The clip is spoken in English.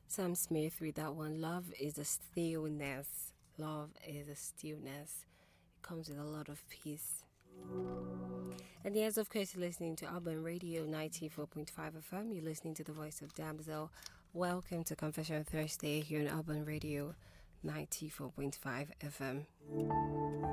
Sam Smith with that one. Love is a stillness. Love is a stillness. It comes with a lot of peace. And yes, of course, you're listening to Urban Radio 94.5 FM. You're listening to the voice of Damsel. Welcome to Confession Thursday here on Urban Radio 94.5 FM.